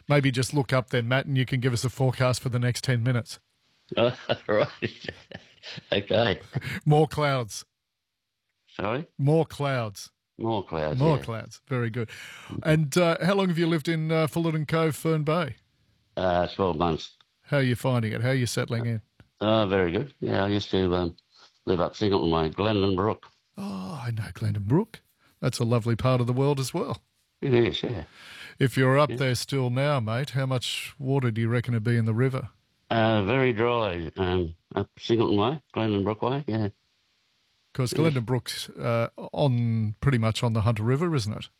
Maybe just look up then, Matt, and you can give us a forecast for the next 10 minutes. Oh, right. Okay. More clouds. Sorry? More clouds. More clouds, More yeah. clouds. Very good. And how long have you lived in Fullerton Cove, Fern Bay? 12 months. How are you finding it? How are you settling in? Oh, very good. Yeah, I used to live up Singleton Way, Glendon Brook. Oh, I know Glendon Brook. That's a lovely part of the world as well. It is, yeah. If you're up there still now, mate, how much water do you reckon would be in the river? Very dry. Up Singleton Way, Glendon Brook Way, yeah. Because Glendon Brook's pretty much on the Hunter River, isn't it?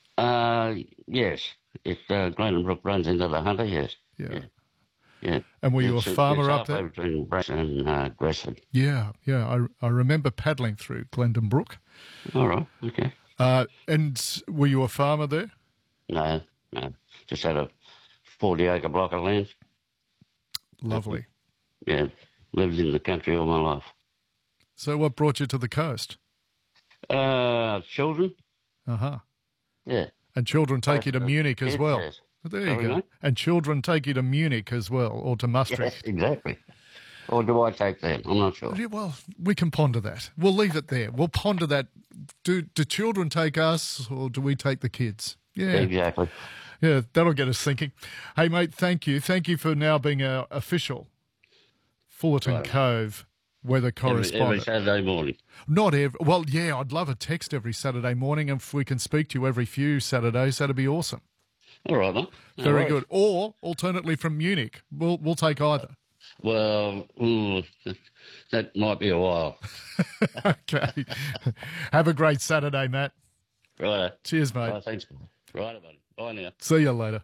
Yes. Glendon Brook runs into the Hunter, yes. Yeah. Yeah. And were you a farmer up there? It's halfway between Braxton and Gresford. Yeah. I remember paddling through Glendon Brook. All right, okay. And were you a farmer there? No. Just had a 40-acre block of land. Lovely. Yeah, lived in the country all my life. So what brought you to the coast? Children. Uh-huh. Yeah. And children take you to Munich as well. Yes. There you Sorry, go. mate? And children take you to Munich as well, or to Maastricht. Yes, exactly. Or do I take them? I'm not sure. Yeah, well, we can ponder that. We'll leave it there. We'll ponder that. Do children take us, or do we take the kids? Yeah. Exactly. Yeah, that'll get us thinking. Hey, mate, thank you. Thank you for now being our official Fullerton Cove weather correspondent. Every Saturday morning. Not every. Well, yeah, I'd love a text every Saturday morning. And if we can speak to you every few Saturdays, that'd be awesome. All right, mate. No Very worries. good. Or alternately from Munich, we'll take either. Well, that might be a while. Okay. Have a great Saturday, Matt. Right. Cheers, mate. Right, thanks. Right, buddy. Bye now. See you later.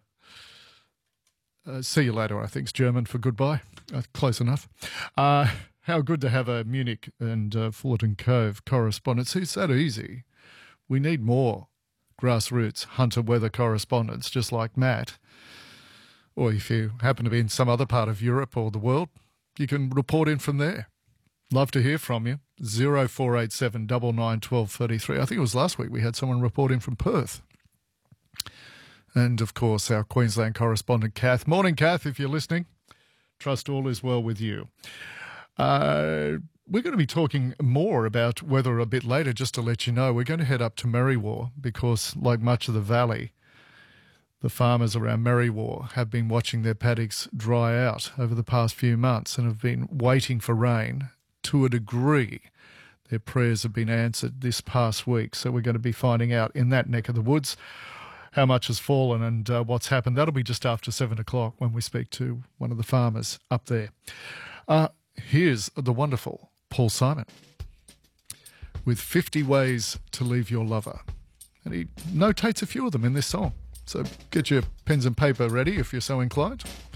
See you later, I think, is German for goodbye. Close enough. How good to have a Munich and Fullerton Cove correspondence. It's that easy. We need more grassroots hunter weather correspondents, just like Matt. Or if you happen to be in some other part of Europe or the world, you can report in from there. Love to hear from you. 0487 99 12 33. I think it was last week we had someone report in from Perth. And, of course, our Queensland correspondent, Kath. Morning, Kath, if you're listening. Trust all is well with you. We're going to be talking more about weather a bit later, just to let you know. We're going to head up to Merriwa because, like much of the valley, the farmers around Merriwa have been watching their paddocks dry out over the past few months and have been waiting for rain to a degree. Their prayers have been answered this past week, so we're going to be finding out in that neck of the woods how much has fallen and what's happened. That'll be just after 7 o'clock when we speak to one of the farmers up there. Here's the wonderful Paul Simon with 50 Ways to Leave Your Lover. And he notates a few of them in this song. So get your pens and paper ready if you're so inclined.